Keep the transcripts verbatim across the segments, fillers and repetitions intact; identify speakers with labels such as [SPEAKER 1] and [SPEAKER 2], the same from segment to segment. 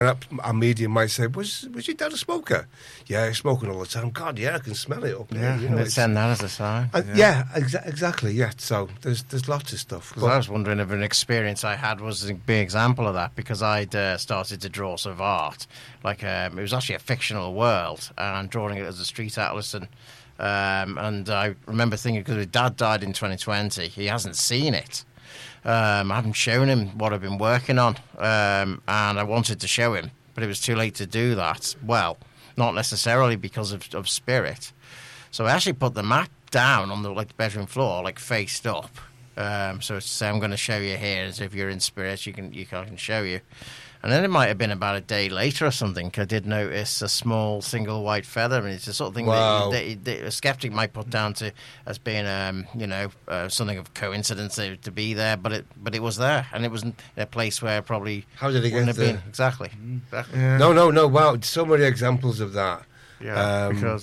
[SPEAKER 1] our, our medium might say, was was your dad a smoker? Yeah, he's smoking all the time. God, yeah, I can smell it up there.
[SPEAKER 2] Yeah,
[SPEAKER 1] you
[SPEAKER 2] and
[SPEAKER 1] know,
[SPEAKER 2] they'd send that as a sign.
[SPEAKER 1] Uh, yeah, yeah exa- exactly, yeah. So there's there's lots of stuff.
[SPEAKER 2] Because I was wondering if an experience I had was a big example of that, because I'd uh, started to draw sort of art. Like, um, it was actually a fictional world, and I'm drawing it as a street atlas, and Um, and I remember thinking, because his dad died in twenty twenty, he hasn't seen it. Um, I haven't shown him what I've been working on, um, and I wanted to show him, but it was too late to do that. Well, not necessarily because of, of spirit. So I actually put the mat down on the like the bedroom floor, like faced up. Um, so to say, I'm going to show you here, as if you're in spirit, you can you can, I can show you. And then it might have been about a day later or something, I did notice a small single white feather. I mean, it's the sort of thing
[SPEAKER 1] wow.
[SPEAKER 2] that, that, that a skeptic might put down to as being, um, you know, uh, something of coincidence to, to be there, but it but it was there, and it was in a place where probably
[SPEAKER 1] how did it get
[SPEAKER 2] have
[SPEAKER 1] there?
[SPEAKER 2] been exactly. Mm. exactly.
[SPEAKER 1] Yeah. No, no, no. Wow, so many examples of that.
[SPEAKER 2] Yeah,
[SPEAKER 1] um,
[SPEAKER 2] because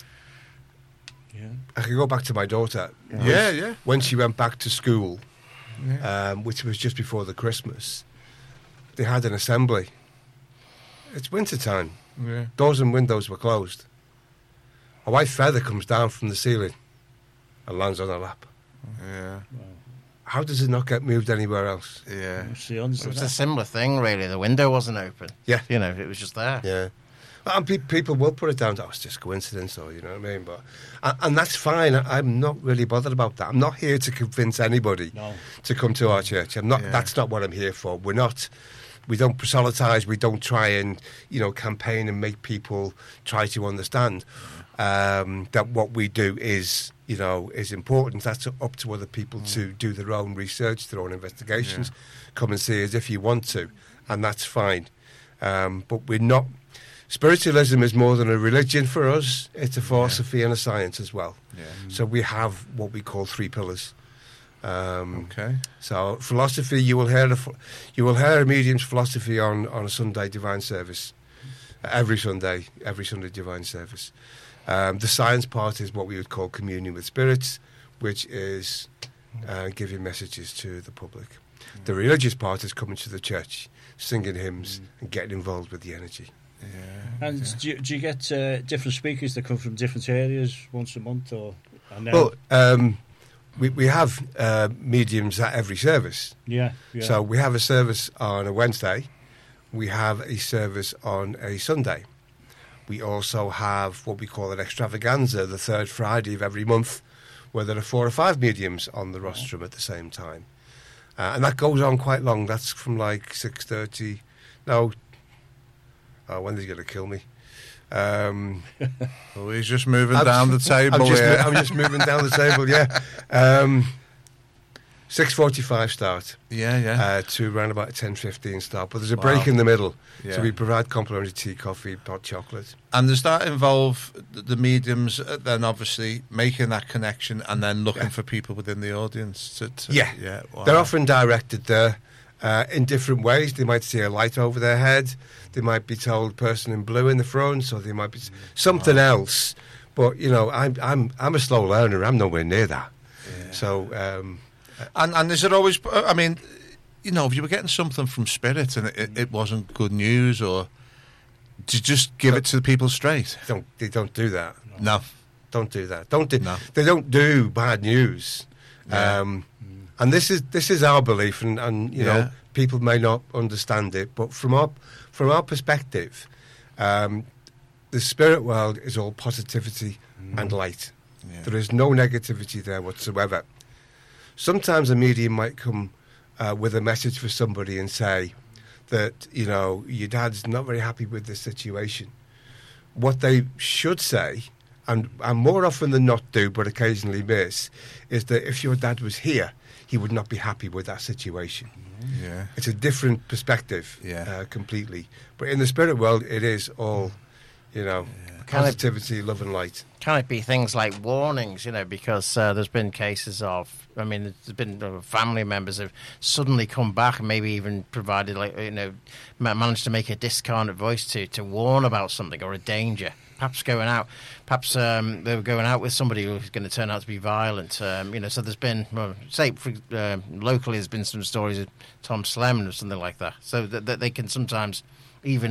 [SPEAKER 3] yeah,
[SPEAKER 1] I could go back to my daughter.
[SPEAKER 3] Yeah, yeah. yeah.
[SPEAKER 1] When she went back to school,
[SPEAKER 3] yeah.
[SPEAKER 1] um, which was just before the Christmas, they had an assembly. It's winter time.
[SPEAKER 3] Yeah.
[SPEAKER 1] Doors and windows were closed. A white feather comes down from the ceiling and lands on her lap.
[SPEAKER 3] Yeah.
[SPEAKER 1] How does it not get moved anywhere else?
[SPEAKER 3] Yeah.
[SPEAKER 2] It was a similar thing, really. The window wasn't open.
[SPEAKER 1] Yeah.
[SPEAKER 2] You know, it was just there.
[SPEAKER 1] Yeah. And pe- people will put it down to, oh, it's just coincidence, or, you know what I mean? But and, and that's fine. I, I'm not really bothered about that. I'm not here to convince anybody
[SPEAKER 3] no.
[SPEAKER 1] to come to our church. I'm not.
[SPEAKER 3] Yeah.
[SPEAKER 1] That's not what I'm here for. We're not. We don't proselytise. We don't try and, you know, campaign and make people try to understand um, that what we do is, you know, is important. That's up to other people mm. to do their own research, their own investigations. Yeah. Come and see us if you want to, and that's fine. Um, but we're not. Spiritualism is more than a religion for us. It's a philosophy yeah. and a science as well.
[SPEAKER 3] Yeah.
[SPEAKER 1] So we have what we call three pillars. Um,
[SPEAKER 3] okay.
[SPEAKER 1] So philosophy, you will hear a, you will hear a medium's philosophy on, on a Sunday divine service, uh, every Sunday, every Sunday divine service. Um, the science part is what we would call communion with spirits, which is uh, giving messages to the public. Mm. The religious part is coming to the church, singing hymns, mm. and getting involved with the energy.
[SPEAKER 3] Yeah.
[SPEAKER 4] And
[SPEAKER 3] yeah.
[SPEAKER 4] do you, do you get uh, different speakers that come from different areas once a month, or?
[SPEAKER 1] Well, um, we we have uh, mediums at every service.
[SPEAKER 4] Yeah, yeah.
[SPEAKER 1] So we have a service on a Wednesday. We have a service on a Sunday. We also have what we call an extravaganza, the third Friday of every month, where there are four or five mediums on the rostrum at the same time, uh, and that goes on quite long. That's from like six thirty. No. Oh, when is he going to kill me? Um,
[SPEAKER 3] well, he's just moving
[SPEAKER 1] I'm
[SPEAKER 3] down
[SPEAKER 1] just,
[SPEAKER 3] the table.
[SPEAKER 1] I'm just,
[SPEAKER 3] yeah.
[SPEAKER 1] I'm just moving down the table. Yeah, um, six forty-five start.
[SPEAKER 3] Yeah, yeah.
[SPEAKER 1] Uh, to around about ten fifteen start, but there's a break wow. in the middle,
[SPEAKER 3] yeah.
[SPEAKER 1] so we provide complimentary tea, coffee, hot chocolate.
[SPEAKER 3] And does that involve the mediums then obviously making that connection and then looking yeah. for people within the audience? To, to,
[SPEAKER 1] yeah,
[SPEAKER 3] yeah. Wow.
[SPEAKER 1] They're often directed there. Uh, in different ways. They might see a light over their head, they might be told person in blue in the front, or they might be something wow. else. But, you know, I'm I'm I'm a slow learner, I'm nowhere near that. Yeah. So um,
[SPEAKER 3] and and is it always, I mean, you know, if you were getting something from Spirit and it, it wasn't good news, or to just give it to the people straight?
[SPEAKER 1] Don't they don't do that.
[SPEAKER 3] No.
[SPEAKER 1] Don't do that. Don't do
[SPEAKER 3] no.
[SPEAKER 1] They don't do bad news.
[SPEAKER 3] Yeah.
[SPEAKER 1] Um And this is this is our belief, and, and you
[SPEAKER 3] yeah.
[SPEAKER 1] know, people may not understand it, but from our from our perspective, um, the spirit world is all positivity mm. and light. Yeah. There is no negativity there whatsoever. Sometimes a medium might come uh, with a message for somebody and say that, you know, your dad's not very happy with the situation. What they should say, and, and more often than not do, but occasionally miss, is that if your dad was here, he would not be happy with that situation.
[SPEAKER 3] Yeah,
[SPEAKER 1] it's a different perspective,
[SPEAKER 3] yeah.
[SPEAKER 1] uh, completely. But in the spirit world, it is all, you know, yeah. positivity, it, love and light.
[SPEAKER 2] Can it be things like warnings, you know, because uh, there's been cases of, I mean, there's been uh, family members have suddenly come back and maybe even provided, like, you know, managed to make a discarnate voice to, to warn about something or a danger. Perhaps going out, perhaps um, they were going out with somebody who's going to turn out to be violent. Um, you know, so there's been, well, say, for, uh, locally, there's been some stories of Tom Slemen or something like that. So that, that they can sometimes even